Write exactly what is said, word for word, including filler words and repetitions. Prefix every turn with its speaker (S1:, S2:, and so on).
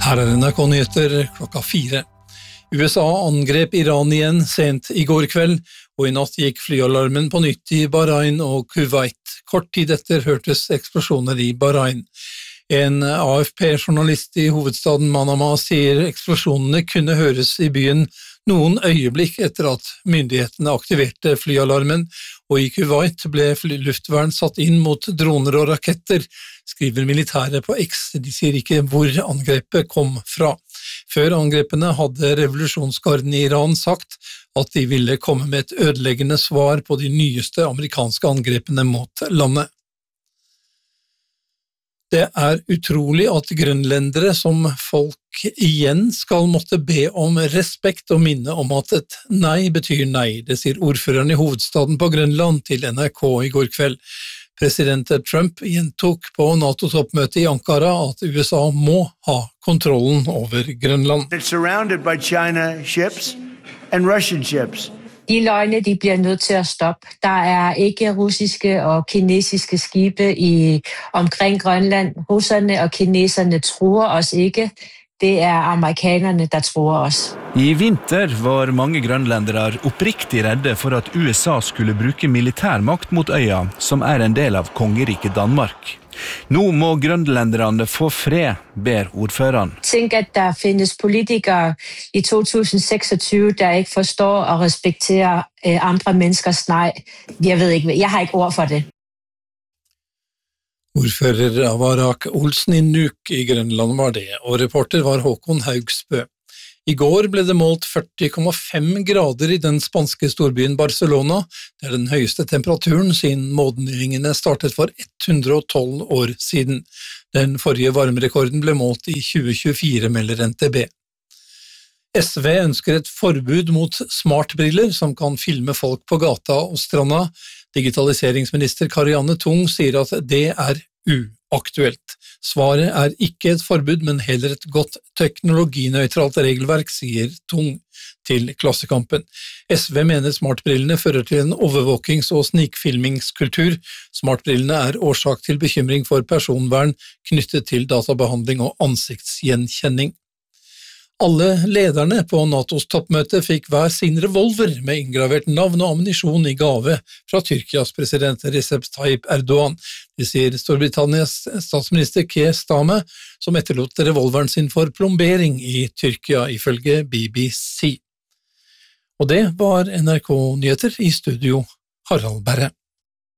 S1: Her er N R K-nyheter klokka fire. U S A angrep Iran igjen sent i går kveld, og i natt gikk flyalarmen på nytt i Bahrain og Kuwait. Kort tid etter hørtes eksplosjoner i Bahrain. En A F P-journalist i hovedstaden Manama sier eksplosjonene kunne høres i byen noen øyeblikk etter at myndighetene aktiverte flyalarmen, og i Kuwait ble luftvern satt inn mot droner og raketter, skriver militæret på X. De sier ikke hvor angrepet kom fra. Før angrepene hadde revolusjonsgarden i Iran sagt at de ville komme med et ødeleggende svar på de nyeste amerikanske angrepene mot landet. Det er utrolig at grønlendere som folk igjen skal måtte be om respekt og minne om at et nei betyr nei, det sier ordføreren i hovedstaden på Grønland til N R K i går kveld. President Trump gjentok på NATO-toppmøtet i Ankara at U S A må ha kontrollen over Grønland.
S2: It's surrounded by China ships and Russian ships.
S3: De løgne, de bliver nødt til at stoppe. Der er ikke russiske og kinesiske skibe i, omkring Grønland. Russerne og kineserne truer os ikke. Det er amerikanerne, der truer os.
S4: I vinter var mange grønlendere oppriktig redde for at U S A skulle bruke militærmakt mot øya, som er en del av kongeriket Danmark. Nå må grønlenderne få fred, ber ordføreren.
S3: Tænk, at der findes politikere i to tusind seksogtyve, der ikke forstår og respekterer andre menneskers nej. Jeg ved ikke, jeg har ikke ord for det.
S1: Ordfører Avarak Olsen i Nuuk i Grønland var det, og reporter var Håkon Haugsbø. I går ble det målt førti komma fem grader i den spanske storbyen Barcelona. Det er den høyeste temperaturen siden målingene startet for hundre og tolv år siden. Den forrige varmerekorden ble målt i tjue tjuefire, melder N T B. S V ønsker et forbud mot smartbriller som kan filme folk på gata og stranda. Digitaliseringsminister Karianne Tung sier at det er uaktuelt. Svaret er ikke et forbud, men heller et godt teknologinøytralt regelverk, sier Tung til Klassekampen. S V mener smartbrillene fører til en overvåkings- og snikfilmingskultur. Smartbrillene er årsak til bekymring for personvern knyttet til databehandling og ansiktsgjenkjenning. Alle lederne på NATOs toppmøte fikk hver sin revolver med inngravert navn og ammunisjon i gave fra Tyrkias president Recep Tayyip Erdogan. Det sier Storbritannias statsminister Keir Starmer, som etterlot revolveren sin for plombering i Tyrkia, ifølge B B C. Og det var N R K-nyheter, i studio Harald Berre.